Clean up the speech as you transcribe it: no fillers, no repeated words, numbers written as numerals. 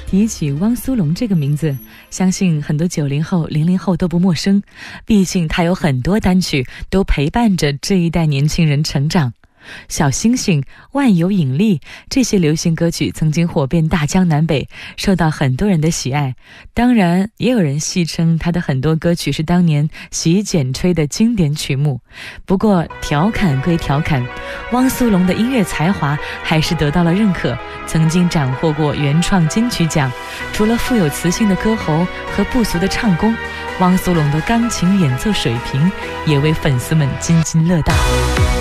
提起汪苏泷这个名字，相信很多90后、00后都不陌生，毕竟他有很多单曲都陪伴着这一代年轻人成长。小星星、万有引力这些流行歌曲曾经火遍大江南北，受到很多人的喜爱。当然也有人戏称他的很多歌曲是当年洗剪吹的经典曲目。不过调侃归调侃，汪苏泷的音乐才华还是得到了认可，曾经斩获过原创金曲奖。除了富有磁性的歌喉和不俗的唱功，汪苏泷的钢琴演奏水平也为粉丝们津津乐道。